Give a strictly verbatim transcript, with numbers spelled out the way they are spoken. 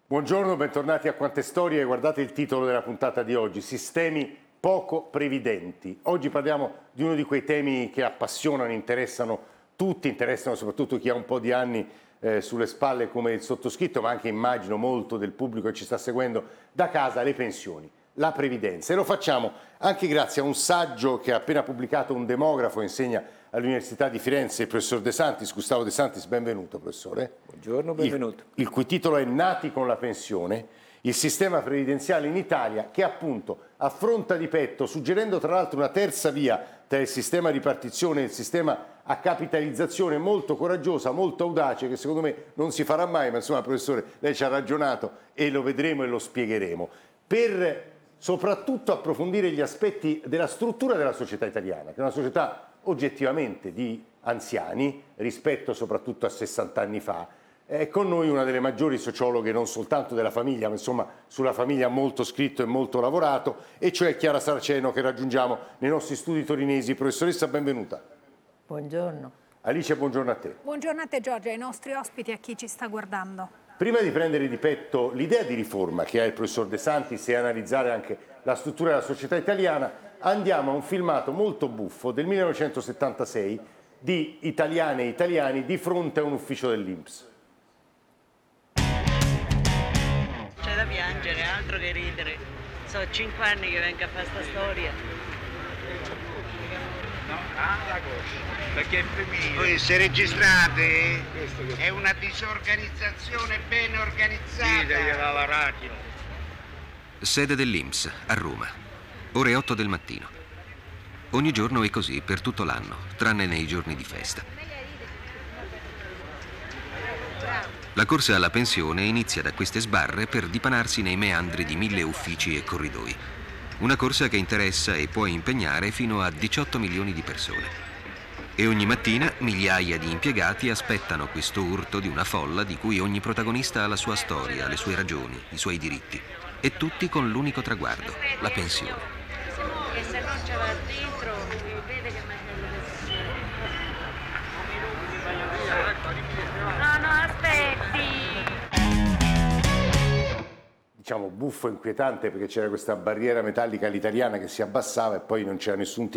Buongiorno, bentornati a Quante Storie. Guardate il titolo della puntata di oggi: Sistemi poco previdenti. Oggi parliamo di uno di quei temi che appassionano, interessano tutti, interessano soprattutto chi ha un po' di anni eh, sulle spalle come il sottoscritto, ma anche immagino molto del pubblico che ci sta seguendo da casa, le pensioni, la previdenza. E lo facciamo anche grazie a un saggio che ha appena pubblicato un demografo, insegna all'Università di Firenze, il professor De Santis. Gustavo De Santis, benvenuto professore. Buongiorno, benvenuto. Il, il cui titolo è Nati con la pensione, il sistema previdenziale in Italia, che appunto affronta di petto, suggerendo tra l'altro una terza via tra il sistema di ripartizione e il sistema a capitalizzazione, molto coraggiosa, molto audace, che secondo me non si farà mai, ma insomma professore, lei ci ha ragionato e lo vedremo e lo spiegheremo, per soprattutto approfondire gli aspetti della struttura della società italiana, che è una società oggettivamente di anziani, rispetto soprattutto a sessanta anni fa. È con noi una delle maggiori sociologhe non soltanto della famiglia, ma insomma sulla famiglia ha molto scritto e molto lavorato, e cioè Chiara Saraceno, che raggiungiamo nei nostri studi torinesi. Professoressa, benvenuta. Buongiorno. Alice, buongiorno a te. Buongiorno a te Giorgia, ai nostri ospiti e a chi ci sta guardando. Prima di prendere di petto l'idea di riforma che ha il professor De Santis e analizzare anche la struttura della società italiana, andiamo a un filmato molto buffo del millenovecentosettantasei di italiane e italiani di fronte a un ufficio dell'I N P S. C'è da piangere, altro che ridere. Sono cinque anni che vengo a fare sta storia. No, alla coscia, perché è femminile. Poi se registrate è una disorganizzazione ben organizzata. Sì, della Varachino. Sede dell'I N P S a Roma, ore otto del mattino. Ogni giorno è così per tutto l'anno, tranne nei giorni di festa. La corsa alla pensione inizia da queste sbarre per dipanarsi nei meandri di mille uffici e corridoi. Una corsa che interessa e può impegnare fino a diciotto milioni di persone. E ogni mattina migliaia di impiegati aspettano questo urto di una folla di cui ogni protagonista ha la sua storia, le sue ragioni, i suoi diritti. E tutti con l'unico traguardo, la pensione. E se non ce va dentro, vede che No, no, aspetti. Diciamo buffo e inquietante, perché c'era questa barriera metallica all'italiana che si abbassava e poi non c'era nessun tipo